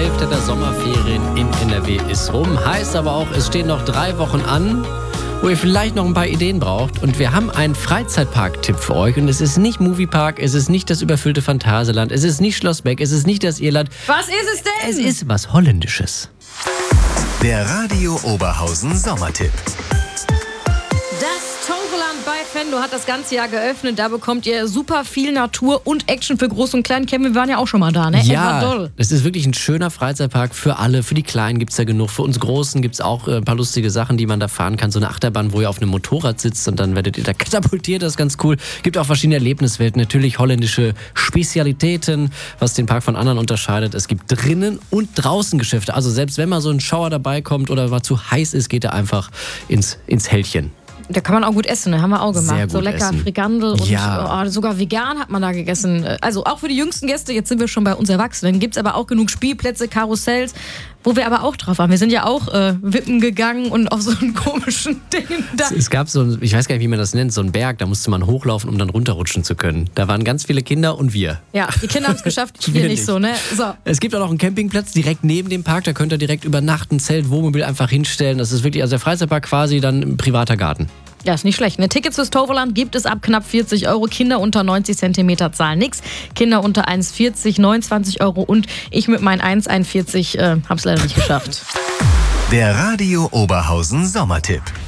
Hälfte der Sommerferien in NRW ist rum. Heißt aber auch, es stehen noch 3 Wochen an, wo ihr vielleicht noch ein paar Ideen braucht. Und wir haben einen Freizeitpark-Tipp für euch. Und es ist nicht Moviepark, es ist nicht das überfüllte Phantasialand, es ist nicht Schloss Beck, es ist nicht das Irland. Was ist es denn? Es ist was Holländisches. Der Radio Oberhausen Sommertipp. Das Toverland bei Venlo hat das ganze Jahr geöffnet. Da bekommt ihr super viel Natur und Action für Groß und Klein. Kevin, wir waren ja auch schon mal da, ne? Ja, es ist wirklich ein schöner Freizeitpark für alle. Für die Kleinen gibt es da genug. Für uns Großen gibt es auch ein paar lustige Sachen, die man da fahren kann. So eine Achterbahn, wo ihr auf einem Motorrad sitzt und dann werdet ihr da katapultiert. Das ist ganz cool. Gibt auch verschiedene Erlebniswelten. Natürlich holländische Spezialitäten, was den Park von anderen unterscheidet. Es gibt drinnen und draußen Geschäfte. Also selbst wenn mal so ein Schauer dabei kommt oder mal zu heiß ist, geht er einfach ins Hältchen. Da kann man auch gut essen, ne? Haben wir auch gemacht. Sehr gut so lecker essen. Frikandel und Ja. sogar vegan hat man da gegessen. Also auch für die jüngsten Gäste, jetzt sind wir schon bei uns Erwachsenen, gibt es aber auch genug Spielplätze, Karussells, wo wir aber auch drauf waren. Wir sind ja auch wippen gegangen und auf so einen komischen Ding da. Es gab so ein, ich weiß gar nicht, wie man das nennt, so einen Berg, da musste man hochlaufen, um dann runterrutschen zu können. Da waren ganz viele Kinder und wir. Ja, die Kinder haben es geschafft, wir Wir nicht so, ne? So. Es gibt auch noch einen Campingplatz direkt neben dem Park, da könnt ihr direkt übernachten, Zelt, Wohnmobil einfach hinstellen. Das ist wirklich, also der Freizeitpark quasi dann ein privater Garten. Ja, ist nicht schlecht. Ne? Tickets fürs Toverland gibt es ab knapp 40 €. Kinder unter 90 cm zahlen nichts. Kinder unter 1,40 29 € und ich mit meinen 1,41 hab's leider nicht geschafft. Der Radio Oberhausen Sommertipp.